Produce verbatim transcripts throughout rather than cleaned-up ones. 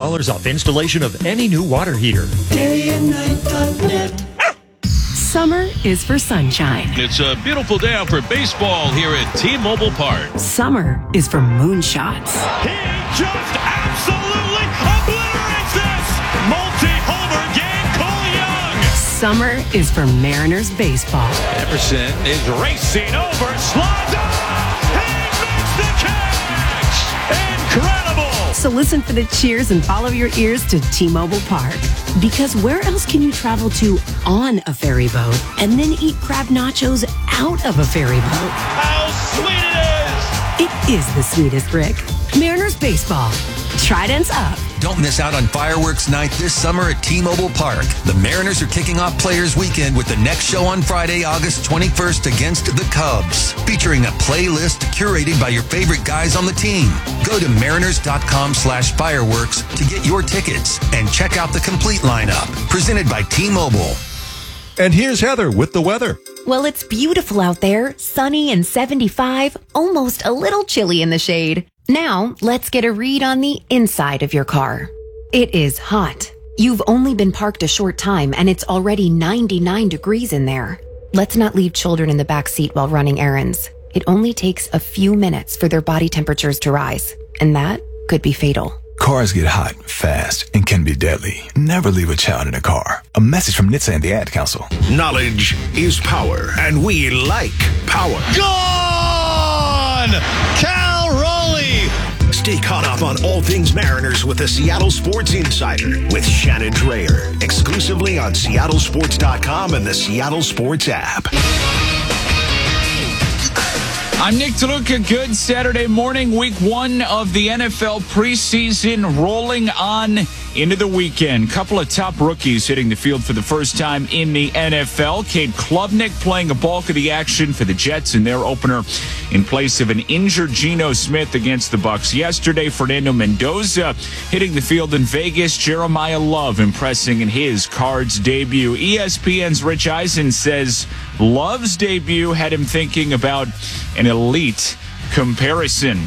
dollars off installation of any new water heater. day and night dot net. Summer is for sunshine. It's a beautiful day out for baseball here at T-Mobile Park. Summer is for moonshots. He just absolutely obliterates this! Multi-homer game, Cole Young! Summer is for Mariners baseball. Emerson is racing over, slides up! He makes the catch! Incredible! So listen for the cheers and follow your ears to T-Mobile Park. Because where else can you travel to on a ferry boat and then eat crab nachos out of a ferry boat? How sweet it is! It is the sweetest, Rick. Mariners baseball. Tridents up. Don't miss out on fireworks night this summer at T-Mobile Park. The Mariners are kicking off Players Weekend with the next show on Friday, August twenty-first against the Cubs, featuring a playlist curated by your favorite guys on the team. Go to mariners.com slash fireworks to get your tickets and check out the complete lineup. Presented by T-Mobile. And here's Heather with the weather. Well, it's beautiful out there, sunny and seventy-five, almost a little chilly in the shade. Now, let's get a read on the inside of your car. It is hot. You've only been parked a short time and it's already ninety-nine degrees in there. Let's not leave children in the back seat while running errands. It only takes a few minutes for their body temperatures to rise, and that could be fatal. Cars get hot, fast, and can be deadly. Never leave a child in a car. A message from N H T S A and the Ad Council. Knowledge is power, and we like power. Gone! Cal Raleigh! Stay caught up on all things Mariners with the Seattle Sports Insider with Shannon Drayer. Exclusively on Seattle Sports dot com and the Seattle Sports app. I'm Nick DeLuca. Good Saturday morning. Week one of the N F L preseason rolling on into the weekend. Couple of top rookies hitting the field for the first time in the N F L. Cade Klubnik playing a bulk of the action for the Jets in their opener in place of an injured Geno Smith against the Bucs yesterday. Fernando Mendoza hitting the field in Vegas. Jeremiah Love impressing in his Cards debut. E S P N's Rich Eisen says Love's debut had him thinking about an elite comparison.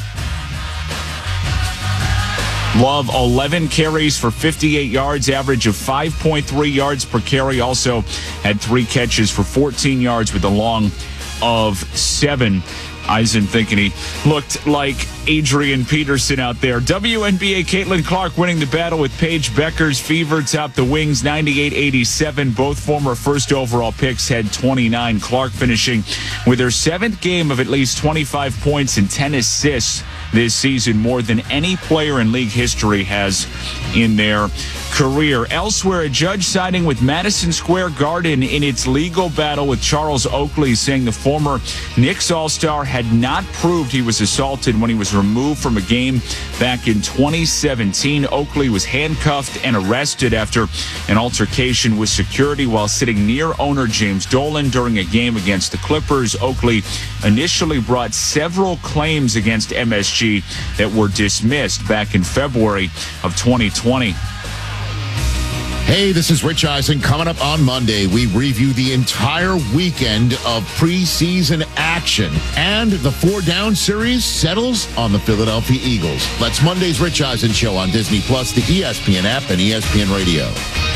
Love, eleven carries for fifty-eight yards, average of five point three yards per carry. Also had three catches for fourteen yards with a long of seven. Eisen thinking he looked like Adrian Peterson out there. W N B A Caitlin Clark winning the battle with Paige Becker's Fever topped the Wings ninety-eight eighty-seven. Both former first overall picks had twenty-nine. Clark finishing with her seventh game of at least twenty-five points and ten assists this season, more than any player in league history has in their career. Elsewhere, a judge siding with Madison Square Garden in its legal battle with Charles Oakley, saying the former Knicks All-Star had not proved he was assaulted when he was removed from a game back in twenty seventeen. Oakley was handcuffed and arrested after an altercation with security while sitting near owner James Dolan during a game against the Clippers. Oakley initially brought several claims against M S G that were dismissed back in February of twenty twenty. Hey, this is Rich Eisen. Coming up on Monday, we review the entire weekend of preseason action. And the Four Down series settles on the Philadelphia Eagles. That's Monday's Rich Eisen Show on Disney Plus, the E S P N app, and E S P N Radio.